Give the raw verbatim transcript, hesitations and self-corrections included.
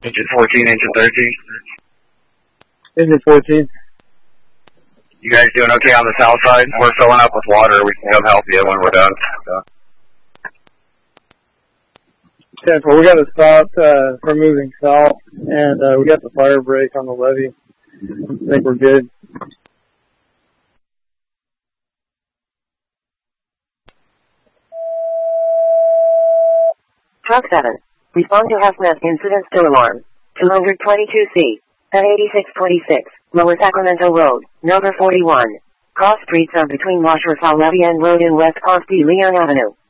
Engine fourteen, engine thirteen. Engine fourteen. You guys doing okay on the south side? We're filling up with water. We can come help you when we're done. So. ten four, we got to stop uh, from moving south, and uh, we got the fire break on the levee. I think we're good. Truck seven. Respond to hazmat incident still alarm. two twenty-two C. At eighty-six twenty-six. Lower Sacramento Road. Number forty-one. Cross streets are between Washer Fall Levee and Road in West Ponce de Leon Avenue.